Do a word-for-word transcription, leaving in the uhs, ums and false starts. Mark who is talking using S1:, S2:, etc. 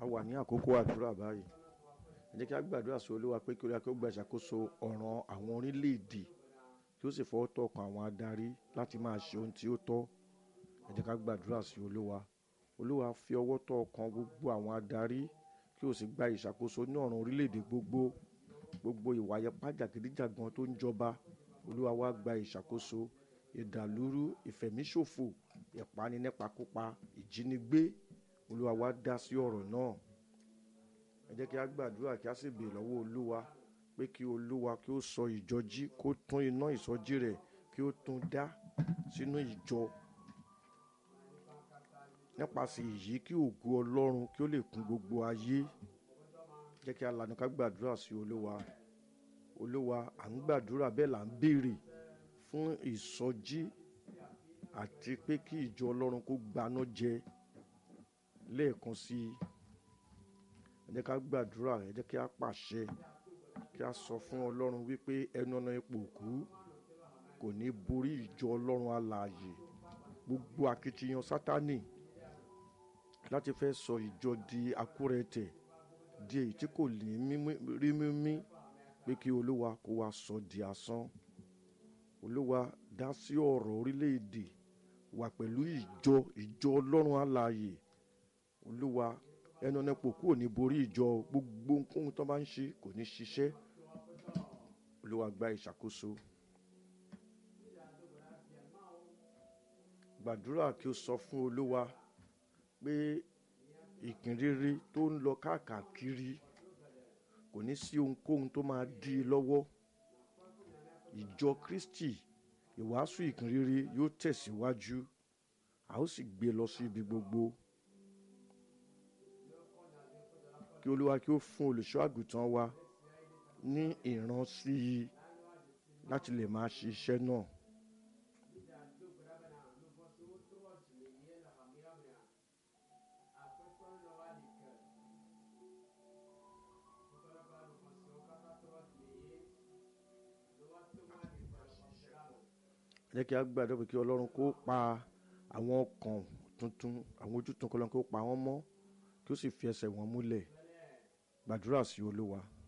S1: wà ní àkókò àdúrà báyìí. Ẹ jẹ́ kí a gbàdúrà sí Olúwa pé kí Olúwa kí ó gba ìṣàkóso ọ̀ràn àwọn orílẹ̀-èdè kí ó sì fọwọ́ tọ́ ọkàn àwọn adarí láti máa ṣe ohun tí ó tọ́. Ẹ jẹ́ ká gbàdúrà sí Olúwa. Olúwa fi ọwọ́ tọ́ ọkàn gbogbo àwọn adarí kí ó sì gba ìṣàkóso ní ọ̀ràn orílẹ̀-èdè gbogbo. Gbogbo ìwà ipá jàgídíjàgan tó ń jọba, Olúwa wá gba ìṣàkóso. Ìdàlúrú, ìfẹ̀míṣòfò, ìpani nípakúpa, ìjínigbé, Olúwa wá dá sí ọ̀rọ̀ náà. Ẹ jẹ́ kí a gbàdúrà kí a sì béèrè lọ́wọ́ Olúwa pé kí Olúwa kí ó sọ ìjọ jí, kó tún iná ìsọjí rẹ̀ kí ó tún dá sínú ìjọ. Nípasẹ̀ èyí kí ògo Ọlọ́run kí ó lè kún gbogbo ayé. Jẹ́ kí a lanu ká gbàdúrà sí Olúwa. Olúwa, à ń gbàdúrà bẹ́ẹ̀ là ń béèrè fún ìsọjí àti pé kí ìjọ Ọlọ́run kó gbaná jẹ lẹ́ẹ̀kan sí i. Ẹ jẹ́ ká gbàdúrà, ẹ jẹ́ kí a pàṣẹ, kí a sọ fún Ọlọ́run wípé ẹnu ọ̀nà ipò òkú kò ní borí ìjọ Ọlọ́run alààyè. Gbogbo akitiyan Sátánì láti fẹ́ sọ ìjọ di akúrẹ̀tẹ̀, di èyí tí kò ní rí mímí, pé kí Olúwa kó wá sọ di asán. Olúwa, dá sí ọ̀rọ̀ orílẹ̀-èdè wa pẹ̀lú ìjọ ìjọ Ọlọ́run alààyè. Olúwa, ẹnu ọ̀nà ipò òkú ò ní borí ìjọ, gbogbo ohunkóhun tó bá ń ṣe kò ní ṣiṣẹ́. Olúwa, gba ìṣàkóso. Gbàdúrà kí o sọ fún Olúwa pé ìkìnrere tó ń lọ káàkiri kò ní sí ohunkóhun tó máa dí i lọ́wọ́. Ìjọ Kristi, ìwàásù ìkìnrere yóò tẹ̀síwájú, a ó sì gbé lọ sí ibi gbogbo. Kí Olúwa kí ó fún olùṣọ́ àgùntàn wa ní ìránsí láti lè máa ṣe iṣẹ́ náà. Ẹ jẹ́ kí a gbàdúrà pé kí Ọlọ́run kó pa àwọn ọkàn tuntun, àwọn ojú tuntun, kí Ọlọ́run kó pa wọ́n mọ́, kí ó sì fi ẹsẹ̀ wọn múlẹ̀. Gbàdúrà sí Olúwa.